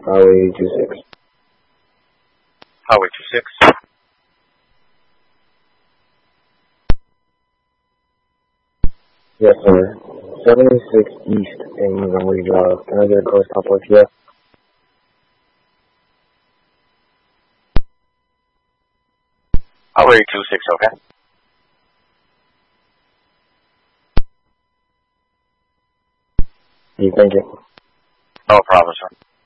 Highway 26. Highway 26. Yes, sir. 76 East in Montgomery Drive. Can I get a car stop with you? Highway 26, okay? Thank you. No problem, sir.